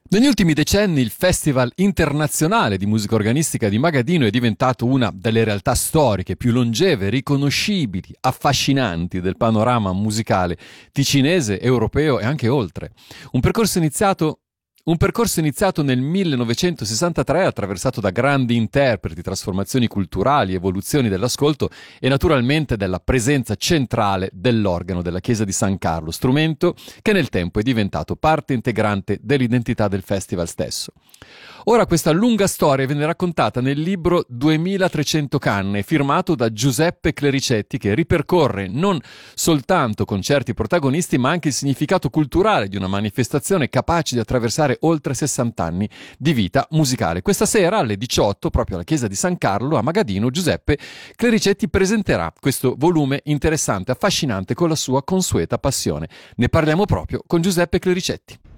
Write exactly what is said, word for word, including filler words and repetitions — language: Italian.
Negli ultimi decenni il Festival internazionale di musica organistica di Magadino è diventato una delle realtà storiche più longeve, riconoscibili, affascinanti del panorama musicale ticinese, europeo e anche oltre. Un percorso iniziato Un percorso iniziato nel millenovecentosessantatré, attraversato da grandi interpreti, trasformazioni culturali, evoluzioni dell'ascolto e naturalmente della presenza centrale dell'organo della chiesa di San Carlo, strumento che nel tempo è diventato parte integrante dell'identità del festival stesso. Ora questa lunga storia viene raccontata nel libro duemilatrecento canne, firmato da Giuseppe Clericetti, che ripercorre non soltanto concerti protagonisti, ma anche il significato culturale di una manifestazione capace di attraversare oltre sessanta anni di vita musicale. Questa sera alle diciotto, proprio alla chiesa di San Carlo a Magadino, Giuseppe Clericetti presenterà questo volume interessante, affascinante, con la sua consueta passione. Ne parliamo proprio con Giuseppe Clericetti.